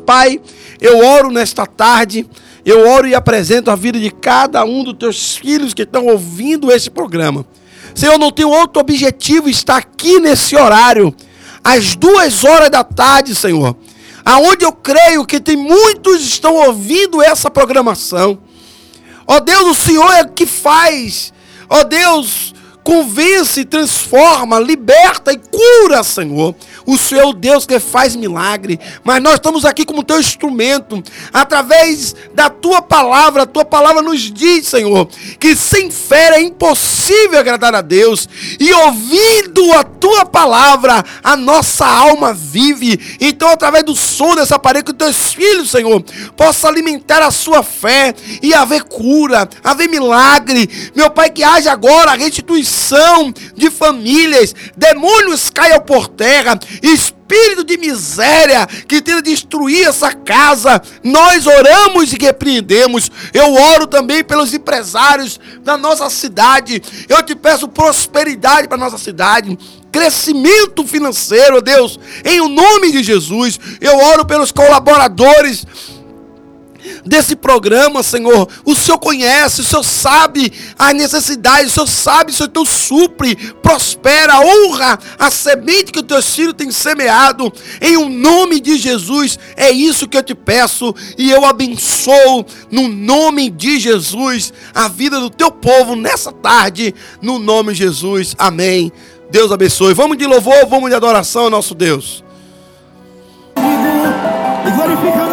Pai, eu oro nesta tarde, eu oro e apresento a vida de cada um dos teus filhos que estão ouvindo esse programa. Senhor, não tenho outro objetivo estar aqui nesse horário, às 2h da tarde, Senhor, aonde eu creio que tem muitos que estão ouvindo essa programação. Ó Deus, o Senhor é o que faz, ó Deus, convence, transforma, liberta e cura, Senhor. O Senhor é o Deus que faz milagre, mas nós estamos aqui como teu instrumento, através da tua palavra. A tua palavra nos diz, Senhor, que sem fé é impossível agradar a Deus, e ouvindo a tua palavra, a nossa alma vive. Então, através do som dessa parede, que teus filhos, Senhor, possam alimentar a sua fé, e haver cura, haver milagre. Meu Pai, que haja agora a restituição de famílias, demônios caiam por terra, espírito de miséria que tenta destruir essa casa, nós oramos e repreendemos. Eu oro também pelos empresários da nossa cidade, eu te peço prosperidade para a nossa cidade, crescimento financeiro, Deus, em o nome de Jesus. Eu oro pelos colaboradores desse programa, Senhor. O Senhor conhece, o Senhor sabe as necessidades, o Senhor sabe, o Senhor então supre, prospera, honra a semente que o teu filho tem semeado, em o nome de Jesus. É isso que eu te peço, e eu abençoo no nome de Jesus a vida do teu povo nessa tarde, no nome de Jesus, amém. Deus abençoe. Vamos de louvor, vamos de adoração ao nosso Deus. E glorifica